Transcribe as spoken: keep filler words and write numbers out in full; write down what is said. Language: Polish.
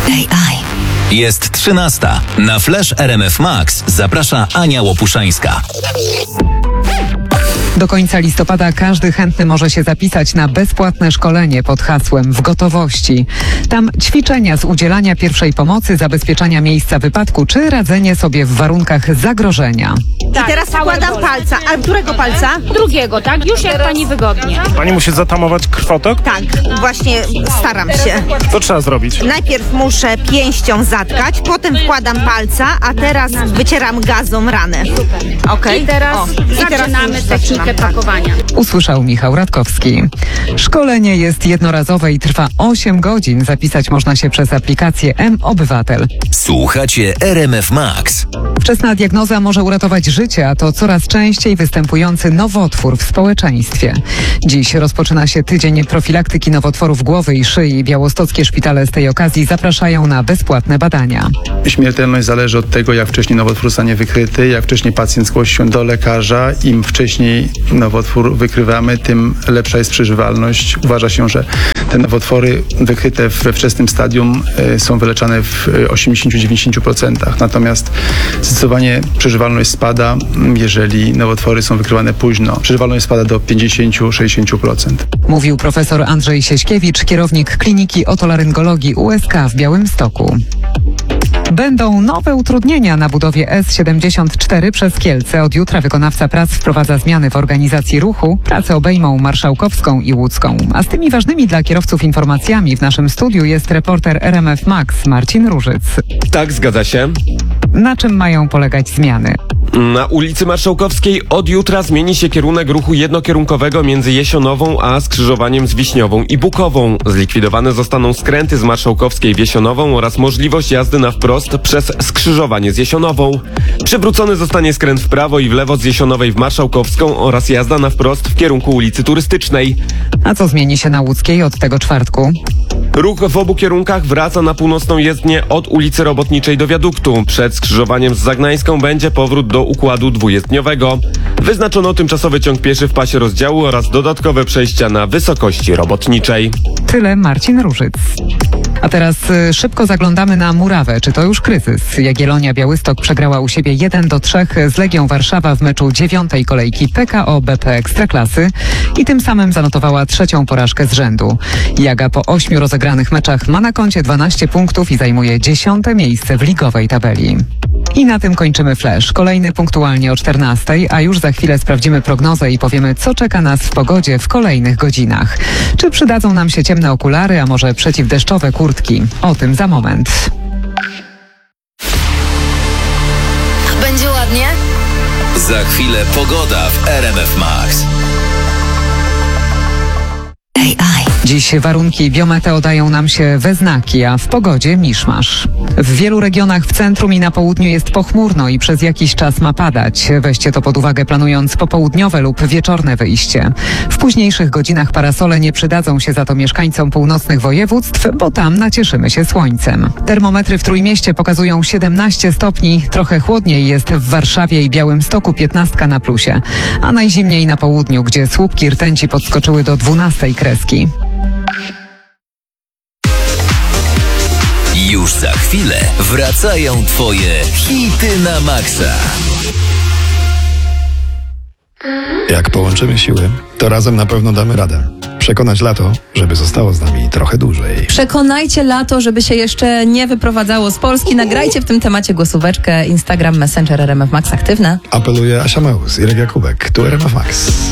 A I. Jest trzynasta. Na Flash R M F Max zaprasza Ania Łopuszańska. Do końca listopada każdy chętny może się zapisać na bezpłatne szkolenie pod hasłem W gotowości. Tam ćwiczenia z udzielania pierwszej pomocy, zabezpieczania miejsca wypadku czy radzenie sobie w warunkach zagrożenia. I teraz wkładam palca. A którego palca? Drugiego, tak? Już jak pani wygodnie. Pani musi zatamować krwotok? Tak, właśnie staram się. Co trzeba zrobić? Najpierw muszę pięścią zatkać, potem wkładam palca, a teraz wycieram gazą ranę. Okej? I teraz O, zaczynamy już technikę zaczynam. pakowania. Usłyszał Michał Radkowski. Szkolenie jest jednorazowe i trwa osiem godzin. Zapisać można się przez aplikację M-Obywatel. Słuchacie R M F Max. Wczesna diagnoza może uratować życie, a to coraz częściej występujący nowotwór w społeczeństwie. Dziś rozpoczyna się tydzień profilaktyki nowotworów głowy i szyi. Białostockie szpitale z tej okazji zapraszają na bezpłatne badania. Śmiertelność zależy od tego, jak wcześniej nowotwór zostanie wykryty, jak wcześniej pacjent zgłosi się do lekarza. Im wcześniej nowotwór wykrywamy, tym lepsza jest przeżywalność. Uważa się, że te nowotwory wykryte we wczesnym stadium y, są wyleczane w osiemdziesiąt do dziewięćdziesięciu procent. Natomiast zdecydowanie przeżywalność spada, jeżeli nowotwory są wykrywane późno. Przeżywalność spada do pięćdziesiąt do sześćdziesięciu procent. Mówił profesor Andrzej Sieśkiewicz, kierownik Kliniki Otolaryngologii U S K w Białymstoku. Będą nowe utrudnienia na budowie S siedemdziesiąt cztery przez Kielce. Od jutra wykonawca prac wprowadza zmiany w organizacji ruchu. Prace obejmą Marszałkowską i Łódzką. A z tymi ważnymi dla kierowców informacjami w naszym studiu jest reporter R M F Max Marcin Różyc. Tak, zgadza się. Na czym mają polegać zmiany? Na ulicy Marszałkowskiej od jutra zmieni się kierunek ruchu jednokierunkowego między Jesionową a skrzyżowaniem z Wiśniową i Bukową. Zlikwidowane zostaną skręty z Marszałkowskiej w Jesionową oraz możliwość jazdy na wprost przez skrzyżowanie z Jesionową. Przywrócony zostanie skręt w prawo i w lewo z Jesionowej w Marszałkowską oraz jazda na wprost w kierunku ulicy Turystycznej. A co zmieni się na Łódzkiej od tego czwartku? Ruch w obu kierunkach wraca na północną jezdnię od ulicy Robotniczej do wiaduktu. Przed skrzyżowaniem z Zagnańską będzie powrót do układu dwujezdniowego. Wyznaczono tymczasowy ciąg pieszy w pasie rozdziału oraz dodatkowe przejścia na wysokości Robotniczej. Tyle Marcin Różyc. A teraz y, szybko zaglądamy na murawę. Czy to już kryzys? Jagiellonia Białystok przegrała u siebie jeden do trzech z Legią Warszawa w meczu dziewiątej kolejki P K O B P Ekstraklasy i tym samym zanotowała trzecią porażkę z rzędu. Jaga po ośmiu rozegranych meczach ma na koncie dwanaście punktów i zajmuje dziesiąte miejsce w ligowej tabeli. I na tym kończymy Flash. Kolejny punktualnie o czternastej, a już za chwilę sprawdzimy prognozę i powiemy, co czeka nas w pogodzie w kolejnych godzinach. Czy przydadzą nam się ciemne okulary, a może przeciwdeszczowe kurtki? O tym za moment. Będzie ładnie? Za chwilę pogoda w R M F Max. A I. Dziś warunki biometeo dają nam się we znaki, a w pogodzie miszmasz. W wielu regionach w centrum i na południu jest pochmurno i przez jakiś czas ma padać. Weźcie to pod uwagę, planując popołudniowe lub wieczorne wyjście. W późniejszych godzinach parasole nie przydadzą się za to mieszkańcom północnych województw, bo tam nacieszymy się słońcem. Termometry w Trójmieście pokazują siedemnaście stopni, trochę chłodniej jest w Warszawie i Białymstoku, piętnaście na plusie, a najzimniej na południu, gdzie słupki rtęci podskoczyły do dwunastej kreski. Już za chwilę wracają twoje hity na maksa. Jak połączymy siły, to razem na pewno damy radę. Przekonać lato, żeby zostało z nami trochę dłużej. Przekonajcie lato, żeby się jeszcze nie wyprowadzało z Polski. Nagrajcie w tym temacie głosóweczkę. Instagram, Messenger R M F Max aktywne. Apeluje Asia Meus, Irek Jakubek, tu R M F Max.